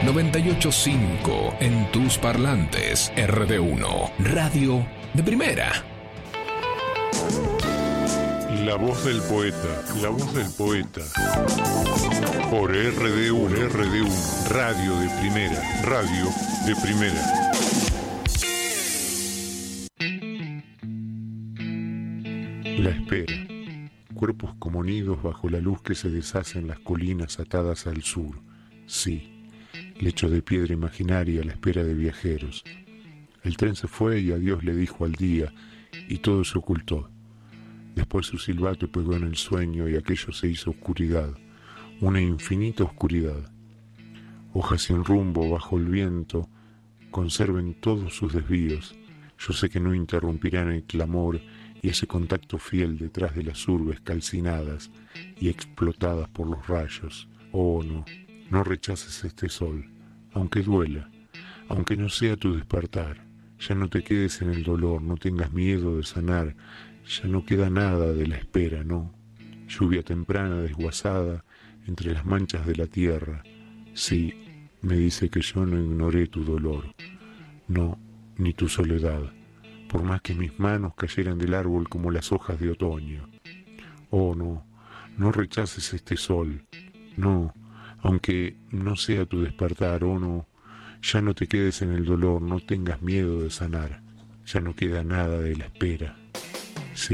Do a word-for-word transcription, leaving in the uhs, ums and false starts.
noventa y ocho punto cinco en tus parlantes. R D uno, radio de primera. La voz del poeta, la voz del poeta. Por R D uno, R D uno, radio de primera, radio de primera. La espera. Cuerpos como nidos bajo la luz que se deshace en las colinas atadas al sur. Sí, lecho de piedra imaginaria a la espera de viajeros. El tren se fue y adiós le dijo al día, y todo se ocultó. Después su silbato pegó en el sueño y aquello se hizo oscuridad, una infinita oscuridad. Hojas sin rumbo bajo el viento, conserven todos sus desvíos. Yo sé que no interrumpirán el clamor y ese contacto fiel detrás de las urbes calcinadas y explotadas por los rayos. Oh, no, no rechaces este sol, aunque duela, aunque no sea tu despertar. Ya no te quedes en el dolor, no tengas miedo de sanar, ya no queda nada de la espera, no. Lluvia temprana desguazada entre las manchas de la tierra. Sí, me dice que yo no ignoré tu dolor, no, ni tu soledad, por más que mis manos cayeran del árbol como las hojas de otoño. Oh, no, no rechaces este sol, no, aunque no sea tu despertar, oh no, ya no te quedes en el dolor, no tengas miedo de sanar, ya no queda nada de la espera.